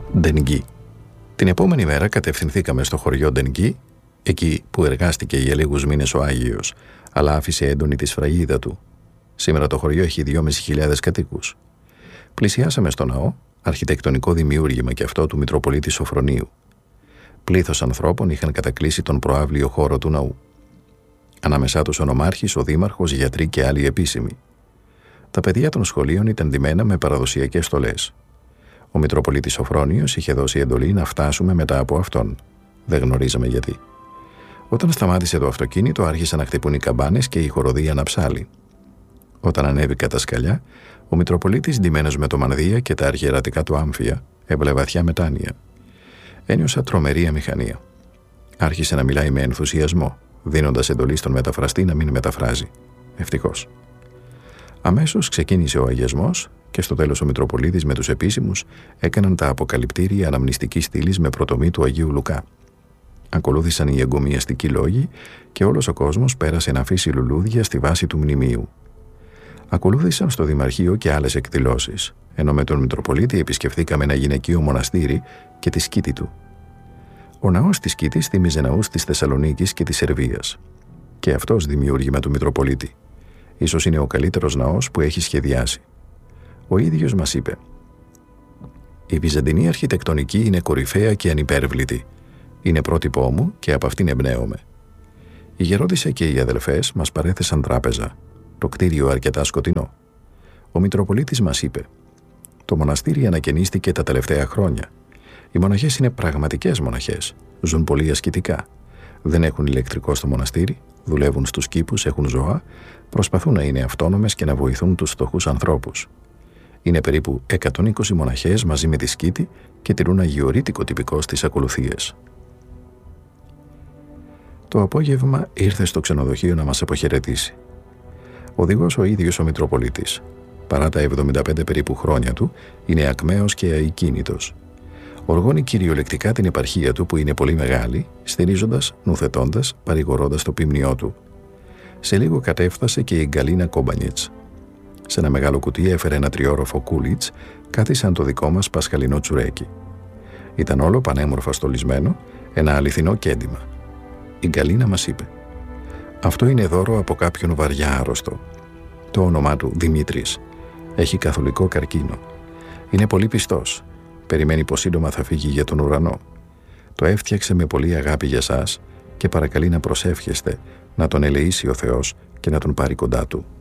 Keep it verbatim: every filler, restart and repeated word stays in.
Ντενγκή. Την επόμενη μέρα κατευθυνθήκαμε στο χωριό Ντενγκή, εκεί που εργάστηκε για λίγους μήνες ο Άγιος, αλλά άφησε έντονη τη σφραγίδα του. Σήμερα το χωριό έχει δυόμισι χιλιάδες κατοίκους. Πλησιάσαμε στο ναό, αρχιτεκτονικό δημιούργημα και αυτό του Μητροπολίτη Σοφρονίου. Πλήθος ανθρώπων είχαν κατακλείσει τον προαύλιο χώρο του ναού. Ανάμεσά τους ο νομάρχης, ο δήμαρχος, γιατροί και άλλοι επίσημοι. Τα παιδιά των σχολείων ήταν ντυμένα με παραδοσιακές στολές. Ο Μητροπολίτης Σοφρόνιος είχε δώσει εντολή να φτάσουμε μετά από αυτόν. Δεν γνωρίζαμε γιατί. Όταν σταμάτησε το αυτοκίνητο, άρχισαν να χτυπούν οι καμπάνες και η χοροδία να ψάλει. Όταν ανέβηκα τα σκαλιά, ο Μητροπολίτης, ντυμένος με το μανδύα και τα αρχιερατικά του άμφια, έβαλε βαθιά μετάνοια. Ένιωσα τρομερή αμηχανία. Άρχισε να μιλάει με ενθουσιασμό, δίνοντας εντολή στον μεταφραστή να μην μεταφράζει. Ευτυχώς. Αμέσως ξεκίνησε ο αγιασμός και στο τέλος ο Μητροπολίτης με τους επίσημους έκαναν τα αποκαλυπτήρια αναμνηστικής στήλης με πρωτομή του Αγίου Λουκά. Ακολούθησαν οι εγκομιαστικοί λόγοι και όλος ο κόσμος πέρασε να αφήσει λουλούδια στη βάση του μνημείου. Ακολούθησαν στο Δημαρχείο και άλλες εκδηλώσεις, ενώ με τον Μητροπολίτη επισκεφθήκαμε ένα γυναικείο μοναστήρι και τη σκήτη του. Ο ναός της Σκήτης θύμιζε ναούς της Θεσσαλονίκης και της Σερβίας. Και αυτός δημιούργημα του Μητροπολίτη. Ίσως είναι ο καλύτερος ναός που έχει σχεδιάσει. Ο ίδιος μας είπε: «Η βυζαντινή αρχιτεκτονική είναι κορυφαία και ανυπέρβλητη. Είναι πρότυπό μου και από αυτήν εμπνέομαι». Η γερόντισσα και οι αδελφές μας παρέθεσαν τράπεζα. Το κτίριο αρκετά σκοτεινό. Ο Μητροπολίτης μας είπε: «Το μοναστήρι ανακαινίστηκε τα τελευταία χρόνια. Οι μοναχές είναι πραγματικές μοναχές. Ζουν πολύ ασκητικά. Δεν έχουν ηλεκτρικό στο μοναστήρι, δουλεύουν στους κήπους, έχουν ζώα, προσπαθούν να είναι αυτόνομες και να βοηθούν τους φτωχούς ανθρώπους. Είναι περίπου εκατόν είκοσι μοναχές μαζί με τη σκήτη και τηρούν αγιορείτικο τυπικό στις ακολουθίες». Το απόγευμα ήρθε στο ξενοδοχείο να μας αποχαιρετήσει. Οδηγός ο ίδιος ο Μητροπολίτης. Παρά τα εβδομήντα πέντε περίπου χρόνια του, είναι ακμαίος και αικίνητος. Οργώνει κυριολεκτικά την επαρχία του που είναι πολύ μεγάλη, στηρίζοντας, νουθετώντας, παρηγορώντας το πίμνιό του. Σε λίγο κατέφτασε και η Γκαλίνα Κόμπανιτς. Σε ένα μεγάλο κουτί έφερε ένα τριόροφο κούλιτς, κάτι σαν το δικό μας πασχαλινό τσουρέκι. Ήταν όλο πανέμορφα στολισμένο, ένα αληθινό κέντημα. Η Γκαλίνα μας είπε: «Αυτό είναι δώρο από κάποιον βαριά άρρωστο. Το όνομά του Δημήτρης. Έχει καθολικό καρκίνο. Είναι πολύ πιστός. Περιμένει πως σύντομα θα φύγει για τον ουρανό. Το έφτιαξε με πολύ αγάπη για σας και παρακαλεί να προσεύχεστε να τον ελεήσει ο Θεός και να τον πάρει κοντά του».